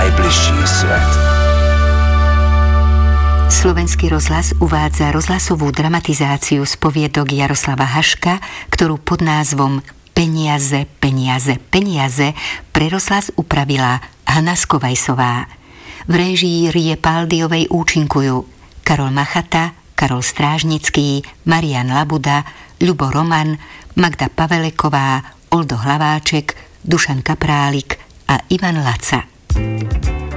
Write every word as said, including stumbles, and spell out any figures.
najbližší svet. Slovenský rozhlas uvádza rozhlasovú dramatizáciu z poviedok Jaroslava Haška, ktorú pod názvom Peniaze, peniaze, peniaze pre rozhlas upravila Hana Skovajsová. V réžii Rie Paldiovej účinkujú Karol Machata, Karol Strážnický, Marian Labuda, Ľubo Roman, Magda Paveleková, Oldo Hlaváček, Dušan Kaprálik a Ivan Laca.